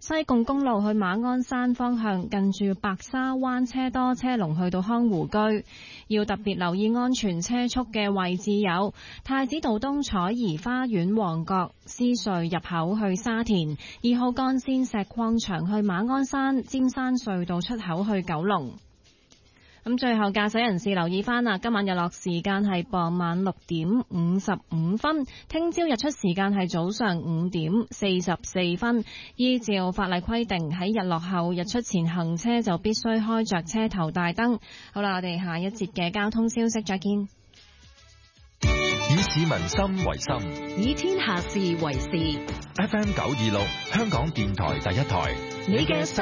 西貢公路去馬鞍山方向近住白沙灣車多車龍去到康湖居。要特別留意安全車速嘅位置有太子道東彩頤花園旺角、獅隧入口去沙田、2號幹線石礦場去馬鞍山、尖山隧道出口去九龍。咁最後駕駛人士留意翻啦，今晚日落時間係傍晚6點55分，聽朝日出時間係早上5點44分。依照法例規定，喺日落後日出前行車就必須開着車頭大燈。好啦，我哋下一節嘅交通消息再見。 以市民心為心， 以天下事為事。 FM 926，香港電台第一台， 你嘅